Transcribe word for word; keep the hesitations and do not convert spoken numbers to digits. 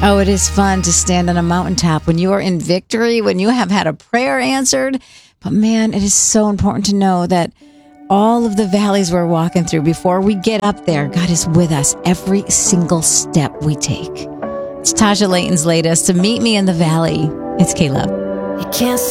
Oh, it is fun to stand on a mountaintop when you are in victory, when you have had a prayer answered. But man, it is so important to know that all of the valleys we're walking through before we get up there, God is with us every single step we take. It's Tasha Layton's latest to Meet Me in the Valley. It's Caleb. You can't